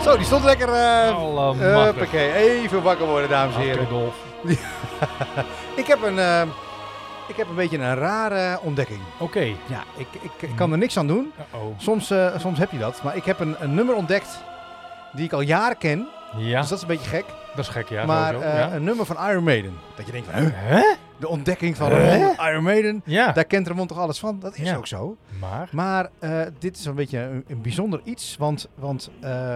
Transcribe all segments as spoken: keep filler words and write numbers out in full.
Zo, die stond lekker... Uh, Allemachtig. Huppakee, even wakker worden, dames en heren. Dolf. ik, heb een, uh, ik heb een beetje een rare ontdekking. Oké. Okay. Ja, ik, ik, ik kan er niks aan doen. Uh-oh. Soms, uh, soms heb je dat. Maar ik heb een, een nummer ontdekt die ik al jaren ken. Ja. Dus dat is een beetje gek. Dat is gek, ja. Maar uh, ja. een nummer van Iron Maiden. Dat je denkt van, huh? Huh? De ontdekking van huh? Iron Maiden. Ja. Daar kent Ramon toch alles van? Dat is ja. ook zo. Maar? Maar uh, dit is een beetje een, een bijzonder iets. Want, want uh,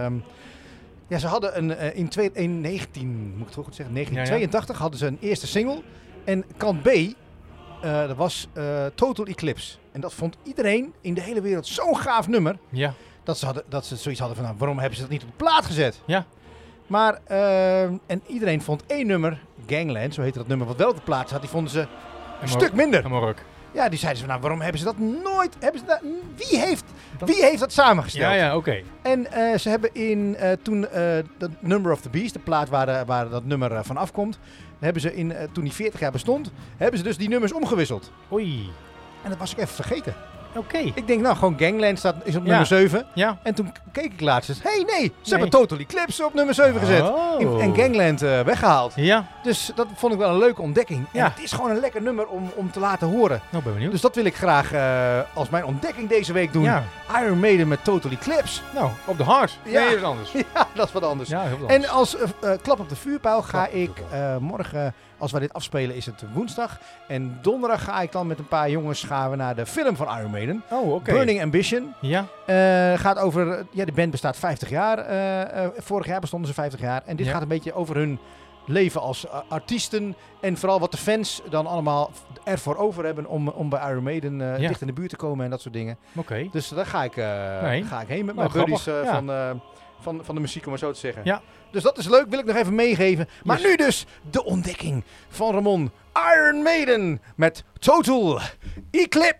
ja, ze hadden een, uh, in, twee, in negentien, moet ik het goed zeggen, negentien tweeëntachtig ja, ja. hadden ze een eerste single. En kant B, uh, dat was uh, Total Eclipse. En dat vond iedereen in de hele wereld zo'n gaaf nummer. Ja. Dat ze, hadden, dat ze zoiets hadden van, nou, waarom hebben ze dat niet op de plaat gezet? Ja. Maar, uh, en iedereen vond één nummer, Gangland, zo heette dat nummer, wat wel op de plaat zat, die vonden ze een stuk minder. Amorok. Ja, die zeiden ze van, nou, waarom hebben ze dat nooit, hebben ze dat, wie, heeft, wie heeft dat samengesteld? Ja, ja, oké. Okay. En uh, ze hebben in, uh, toen uh, de Number of the Beast, de plaat waar, de, waar dat nummer uh, van afkomt, hebben ze in, uh, toen die veertig jaar bestond, hebben ze dus die nummers omgewisseld. Oei. En dat was ik even vergeten. Oké. Okay. Ik denk, nou, gewoon Gangland staat, is op ja. nummer zeven. Ja. En toen keek ik laatst eens. Hé, hey, nee, ze nee. hebben Total Eclipse op nummer zeven gezet. Oh. In, en Gangland uh, weggehaald. Ja. Dus dat vond ik wel een leuke ontdekking. Ja. En het is gewoon een lekker nummer om, om te laten horen. Nou, ben benieuwd. Dus dat wil ik graag uh, als mijn ontdekking deze week doen. Ja. Iron Maiden met Total Eclipse. Nou, op de hart. Ja. Nee, dat is anders. Ja, dat is wat anders. Ja, heel anders. En als uh, uh, klap op de vuurpijl ga klap ik uh, morgen, als wij dit afspelen, is het woensdag. En donderdag ga ik dan met een paar jongens gaan we naar de film van Iron Maiden. Oh, oké. Okay. Burning Ambition. Ja. Uh, gaat over, ja, de band bestaat vijftig jaar. Uh, uh, vorig jaar bestonden ze vijftig jaar. En dit ja. gaat een beetje over hun leven als uh, artiesten. En vooral wat de fans dan allemaal ervoor over hebben om, om bij Iron Maiden uh, ja. dicht in de buurt te komen en dat soort dingen. Oké. Okay. Dus daar ga ik, uh, nee. ga ik heen met nou, mijn buddies uh, ja. van, uh, van, van de muziek, om maar zo te zeggen. Ja. Dus dat is leuk, wil ik nog even meegeven. Maar yes. nu dus de ontdekking van Ramon. Iron Maiden met Total Eclipse.